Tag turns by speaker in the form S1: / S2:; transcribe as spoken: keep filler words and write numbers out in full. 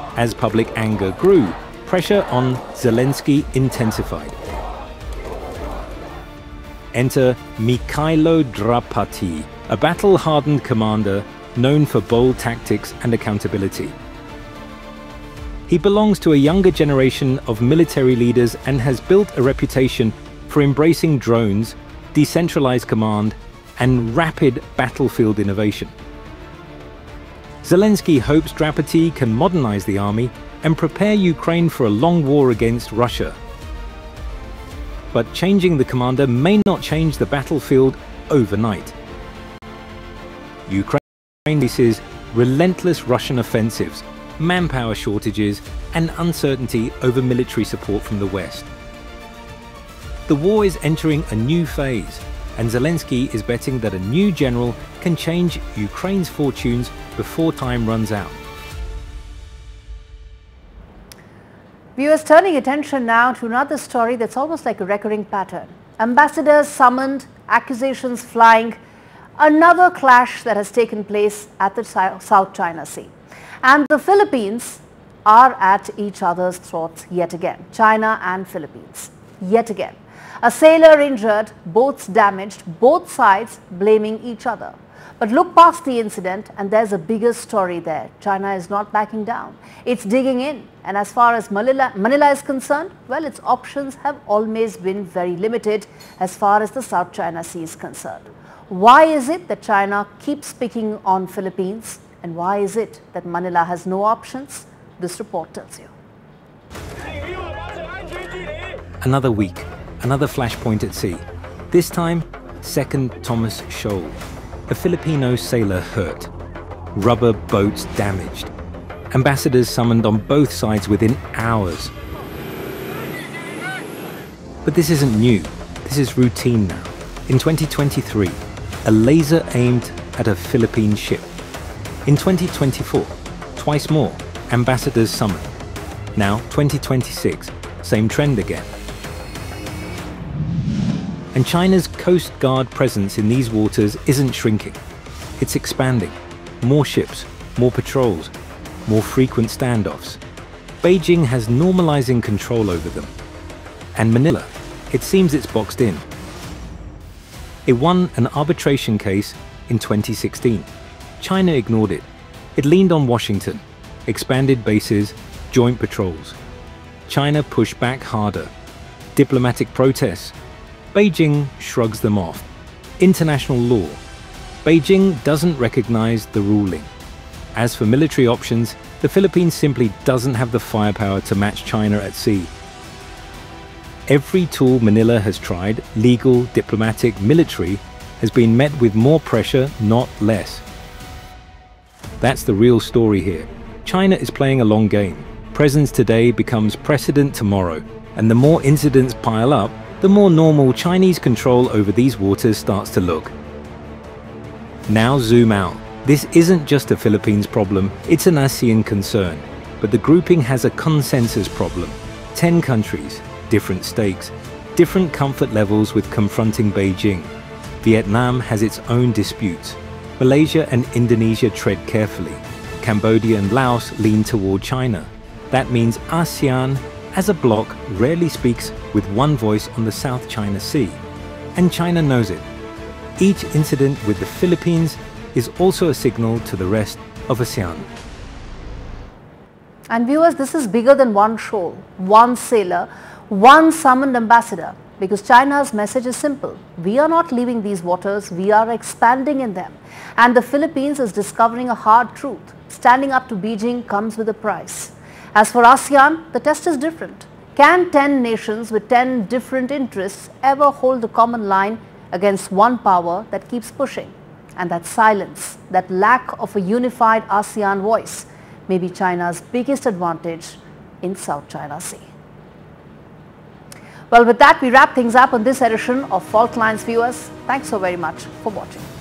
S1: As public anger grew, pressure on Zelensky intensified. Enter Mikhailo Drapati, a battle-hardened commander known for bold tactics and accountability. He belongs to a younger generation of military leaders and has built a reputation for embracing drones, decentralized command, and rapid battlefield innovation. Zelensky hopes Drapati can modernize the army and prepare Ukraine for a long war against Russia. But changing the commander may not change the battlefield overnight. Ukraine faces relentless Russian offensives, manpower shortages, and uncertainty over military support from the West. The war is entering a new phase, and Zelensky is betting that a new general can change Ukraine's fortunes before time runs out.
S2: Viewers, turning attention now to another story that's almost like a recurring pattern. Ambassadors summoned, accusations flying, another clash that has taken place at the South China Sea. And the Philippines are at each other's throats yet again. China and Philippines, yet again. A sailor injured, boats damaged, both sides blaming each other. But look past the incident and there's a bigger story there. China is not backing down. It's digging in. And as far as Manila, Manila is concerned, well, its options have always been very limited as far as the South China Sea is concerned. Why is it that China keeps picking on Philippines? And why is it that Manila has no options? This report tells you.
S1: Another week, another flashpoint at sea. This time, Second Thomas Shoal, a Filipino sailor hurt. Rubber boats damaged. Ambassadors summoned on both sides within hours. But this isn't new. This is routine now. In twenty twenty-three, a laser aimed at a Philippine ship. In twenty twenty-four, twice more, ambassadors summoned. Now, twenty twenty-six, same trend again. And China's Coast Guard presence in these waters isn't shrinking. It's expanding. More ships, more patrols, more frequent standoffs. Beijing has normalizing control over them. And Manila, it seems it's boxed in. It won an arbitration case in twenty sixteen. China ignored it. It leaned on Washington, expanded bases, joint patrols. China pushed back harder. Diplomatic protests. Beijing shrugs them off. International law. Beijing doesn't recognize the ruling. As for military options, the Philippines simply doesn't have the firepower to match China at sea. Every tool Manila has tried, legal, diplomatic, military, has been met with more pressure, not less. That's the real story here. China is playing a long game. Presence today becomes precedent tomorrow, and the more incidents pile up, the more normal Chinese control over these waters starts to look. Now zoom out. This isn't just a Philippines problem, it's an ASEAN concern. But the grouping has a consensus problem. Ten countries, different stakes, different comfort levels with confronting Beijing. Vietnam has its own disputes. Malaysia and Indonesia tread carefully. Cambodia and Laos lean toward China. That means ASEAN, as a bloc, rarely speaks with one voice on the South China Sea. And China knows it. Each incident with the Philippines is also a signal to the rest of ASEAN.
S2: And viewers, this is bigger than one shoal, one sailor, one summoned ambassador. Because China's message is simple. We are not leaving these waters, we are expanding in them. And the Philippines is discovering a hard truth. Standing up to Beijing comes with a price. As for ASEAN, the test is different. Can ten nations with ten different interests ever hold a common line against one power that keeps pushing? And that silence, that lack of a unified ASEAN voice may be China's biggest advantage in South China Sea. Well, with that, we wrap things up on this edition of Fault Lines, viewers. Thanks so very much for watching.